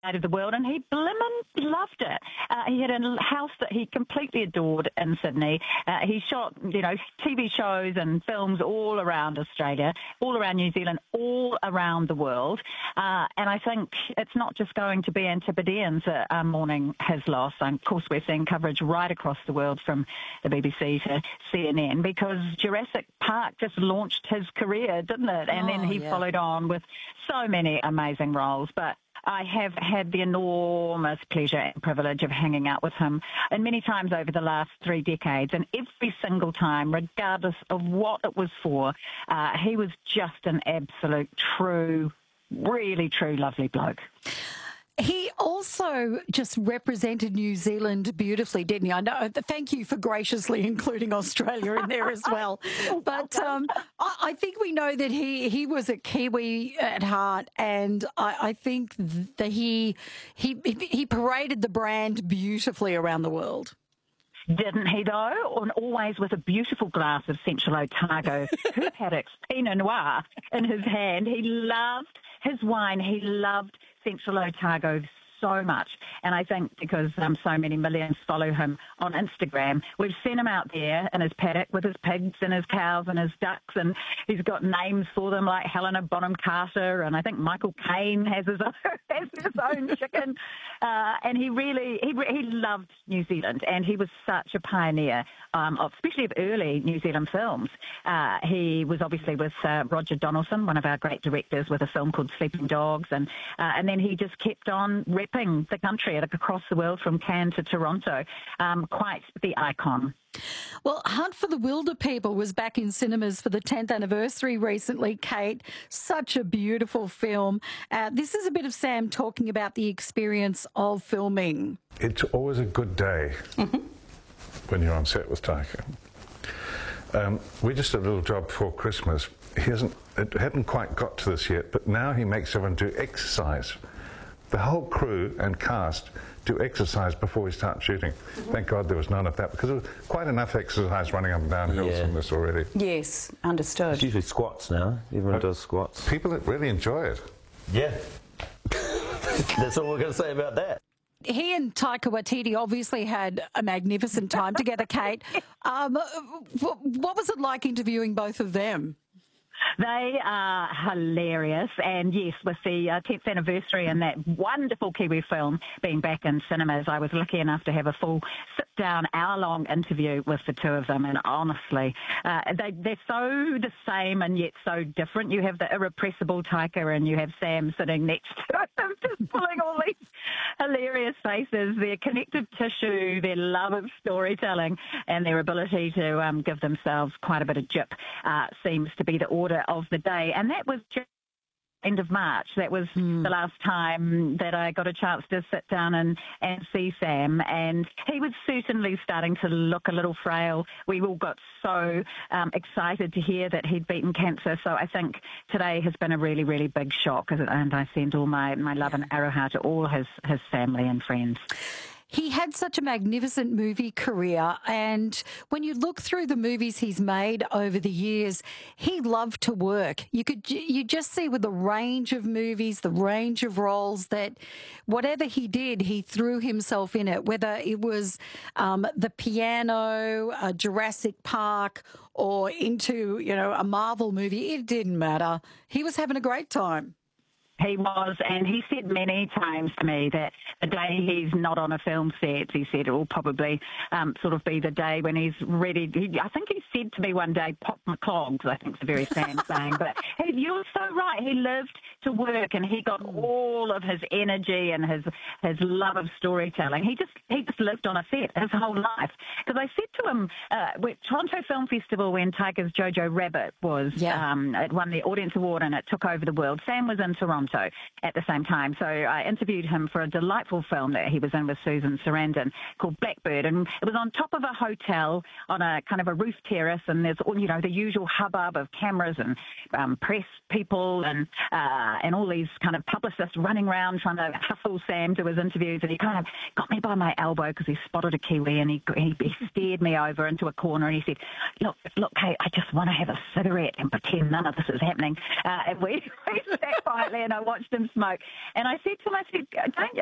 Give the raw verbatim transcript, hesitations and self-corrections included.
of the world, and he blimmin' loved it. Uh, he had a house that he completely adored in Sydney. Uh, he shot, you know, T V shows and films all around Australia, all around New Zealand, all around the world. Uh, and I think it's not just going to be Antipodeans that are mourning his loss. And of course, we're seeing coverage right across the world from the B B C to C N N, because Jurassic Park just launched his career, didn't it? And oh, then he yeah. followed on with so many amazing roles. But I have had the enormous pleasure and privilege of hanging out with him and many times over the last three decades. And every single time, regardless of what it was for, uh, he was just an absolute true, really true, lovely bloke. He also just represented New Zealand beautifully, didn't he? I know. Thank you for graciously including Australia in there as well. But um, I, I think we know that he, he was a Kiwi at heart, and I, I think that he, he he paraded the brand beautifully around the world. Didn't he, though? And always with a beautiful glass of Central Otago, Herb Haddock's Pinot Noir in his hand. He loved his wine. He loved Central Otago so much. And I think because um, so many millions follow him on Instagram, we've seen him out there in his paddock with his pigs and his cows and his ducks, and he's got names for them like Helena Bonham Carter, and I think Michael Caine has his own, has his own chicken. Uh, and he really, he, he loved New Zealand, and he was such a pioneer, um, of, especially of early New Zealand films. Uh, he was obviously with uh, Roger Donaldson, one of our great directors, with a film called Sleeping Dogs, and uh, and then he just kept on repping the country across the world from Cannes to Toronto. Um, quite the icon. Well, Hunt for the Wilderpeople was back in cinemas for the tenth anniversary recently, Kate. Such a beautiful film. Uh, this is a bit of Sam talking about the experience of filming. It's always a good day mm-hmm. when you're on set with Taika. Um, we just did a little job before Christmas. He hasn't, it hadn't quite got to this yet, but now he makes everyone do exercise. The whole crew and cast do exercise before we start shooting. Mm-hmm. Thank God there was none of that, because there was quite enough exercise running up and down hills yeah. from this already. Yes, understood. It's usually squats now. Everyone but does squats. People really enjoy it. Yeah. That's all we're going to say about that. He and Taika Waititi obviously had a magnificent time together, Kate. Um, what was it like interviewing both of them? They are hilarious, and yes, with the uh, tenth anniversary and that wonderful Kiwi film being back in cinemas, I was lucky enough to have a full sit-down, hour-long interview with the two of them, and honestly, uh, they, they're so the same and yet so different. You have the irrepressible Taika, and you have Sam sitting next to him, just pulling all these hilarious faces, their connective tissue, their love of storytelling, and their ability to um, give themselves quite a bit of jip uh, seems to be the order of the day. And that was just end of March. That was mm. the last time that I got a chance to sit down and, and see Sam, and he was certainly starting to look a little frail. We all got so um, excited to hear that he'd beaten cancer, so I think today has been a really, really big shock, and I send all my, my love and aroha to all his, his family and friends. He had such a magnificent movie career, and when you look through the movies he's made over the years, he loved to work. You could you just see with the range of movies, the range of roles, that whatever he did, he threw himself in it, whether it was um, The Piano, uh, Jurassic Park, or into, you know, a Marvel movie. It didn't matter. He was having a great time. He was, and he said many times to me that the day he's not on a film set, he said it will probably um, sort of be the day when he's ready. He, I think he said to me one day, pop my clogs. I think it's a very Sam saying, but he, you're so right. He lived to work, and he got all of his energy and his his love of storytelling. He just he just lived on a set his whole life. Because I said to him, uh, at Toronto Film Festival, when Taika's Jojo Rabbit was, yeah. um, it won the Audience Award and it took over the world. Sam was in Toronto at the same time. So I interviewed him for a delightful film that he was in with Susan Sarandon called Blackbird, and it was on top of a hotel on a kind of a roof terrace, and there's, you know, the usual hubbub of cameras and um, press people and uh, and all these kind of publicists running around trying to hustle Sam to his interviews, and he kind of got me by my elbow because he spotted a Kiwi, and he, he, he steered me over into a corner, and he said, look, look, Kate, I just want to have a cigarette and pretend none of this is happening. Uh, and we, we sat quietly, and I watched him smoke. And I said to him, I said, don't you,